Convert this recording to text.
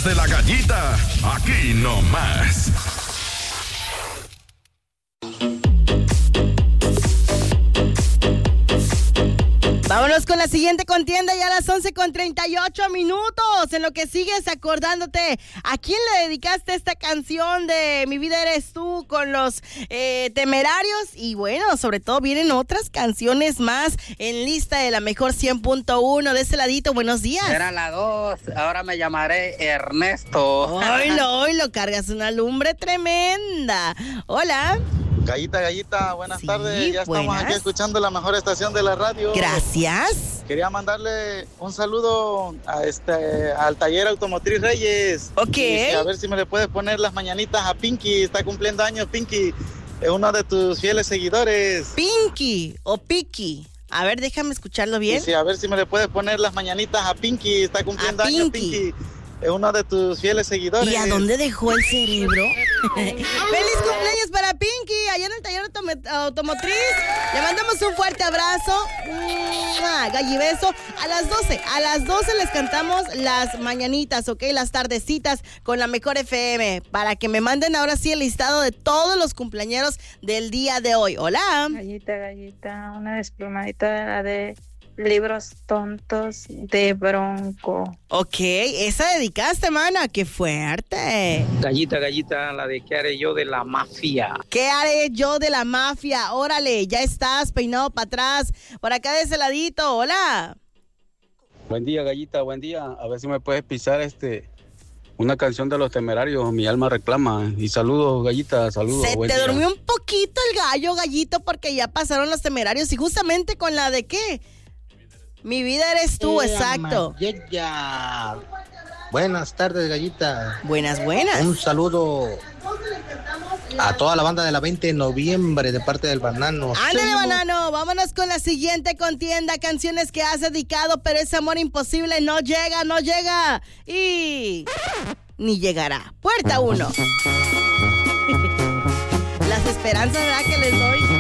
de la Gallita, aquí nomás. Vámonos con la siguiente contienda ya a las 11:38. En lo que sigues acordándote, ¿a quién le dedicaste esta canción de Mi Vida Eres Tú con los Temerarios? Y bueno, sobre todo vienen otras canciones más en lista de la mejor 100.1 de ese ladito. Buenos días. Era la 2, ahora me llamaré Ernesto. Hoy lo cargas una lumbre tremenda. Hola. Gallita, buenas tardes. Ya buenas. estamos aquí escuchando la mejor estación de la radio. Gracias. Quería mandarle un saludo al taller Automotriz Reyes. Ok. Y a ver si me le puedes poner las mañanitas a Pinky. Está cumpliendo años Pinky. Es uno de tus fieles seguidores. Pinky o Piki. A ver, déjame escucharlo bien. Sí, a ver si me le puedes poner las mañanitas a Pinky. Está cumpliendo años Pinky. Es uno de tus fieles seguidores. ¿Y a dónde dejó el cerebro? ¡Feliz cumpleaños para Pinky! Allá en el taller automotriz. Le mandamos un fuerte abrazo. Gallibeso. A las 12 les cantamos las mañanitas, ¿ok? Las tardecitas con la mejor FM. Para que me manden ahora sí el listado de todos los cumpleañeros del día de hoy. Hola. Gallita, una desplumadita de Libros Tontos de Bronco. Ok, esa dedicaste, mana, qué fuerte. Gallita, la de ¿qué haré yo de la mafia? ¿Qué haré yo de la mafia? Órale, ya estás peinado para atrás. Por acá de ese ladito, hola. Buen día, Gallita, buen día. A ver si me puedes pisar una canción de Los Temerarios, Mi Alma Reclama. Y saludos, Gallita, saludos. Se te durmió un poquito el gallo, Gallito, porque ya pasaron Los Temerarios y justamente con la de ¿qué? Mi vida eres tú, exacto. Buenas tardes, Gallita. Buenas. Un saludo a toda la banda de la 20 de noviembre de parte del Banano. Ándale, Banano, vámonos con la siguiente contienda. Canciones que has dedicado, pero ese amor imposible no llega. Y ni llegará. Puerta 1. Las esperanzas, ¿verdad? Que les doy.